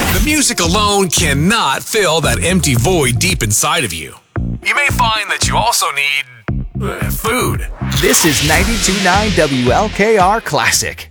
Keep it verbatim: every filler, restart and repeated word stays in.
The music alone cannot fill that empty void deep inside of you. You may find that you also need uh, food. This is ninety-two point nine W L K R Classic.